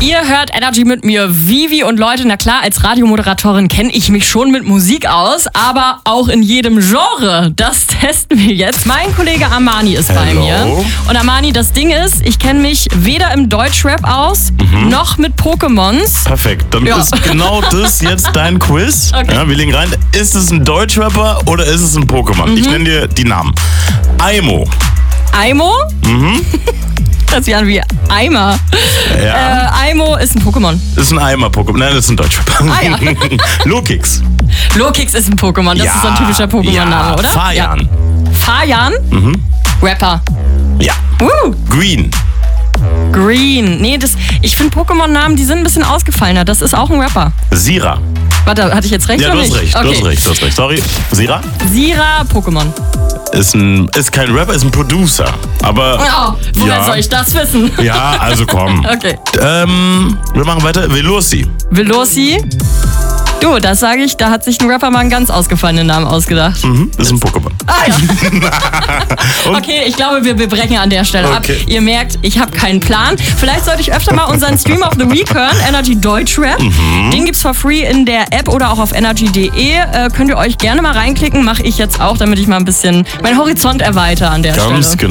Ihr hört Energy mit mir, Vivi. Und Leute, na klar, als Radiomoderatorin kenne ich mich schon mit Musik aus, aber auch in jedem Genre. Das testen wir jetzt. Mein Kollege Armani ist bei mir. Und Armani, das Ding ist, ich kenne mich weder im Deutschrap aus, noch mit Pokémons. Perfekt, dann ist genau das jetzt dein Quiz. Okay. Ja, wir legen rein. Ist es ein Deutschrapper oder ist es ein Pokémon? Ich nenne dir die Namen. Aimo. Aimo? Das sieht an wie Eimer. Ja. Aimo ist ein Pokémon. Ist ein Eimer-Pokémon. Nein, das ist ein Deutschrapper. Ah, ja. Lokix. Lokix ist ein Pokémon. Das ist so ein typischer Pokémon-Name, oder? Fajan. Ja. Fajan? Rapper. Ja. Green. Green. Nee, ich finde Pokémon-Namen, die sind ein bisschen ausgefallener. Das ist auch ein Rapper. Sira. Warte, hatte ich jetzt recht Ja, oder du nicht? hast recht. Sorry. Sira? Sira, Pokémon. Ist kein Rapper, ist ein Producer. Aber. Oh, woher soll ich das wissen? Ja, also komm. Okay. Wir machen weiter. Veloci. Veloci. Du, das sage ich, da hat sich ein Rapper mal einen ganz ausgefallenen Namen ausgedacht. Ist ein Pokémon. Ah ja. Okay, ich glaube, wir brechen an der Stelle ab. Ihr merkt, ich habe keinen Plan. Vielleicht sollte ich öfter mal unseren Stream of the Week hören, Energy Deutschrap. Den gibt's for free in der App oder auch auf energy.de. Könnt ihr euch gerne mal reinklicken, mache ich jetzt auch, damit ich mal ein bisschen meinen Horizont erweitere an der Stelle. Ganz genau.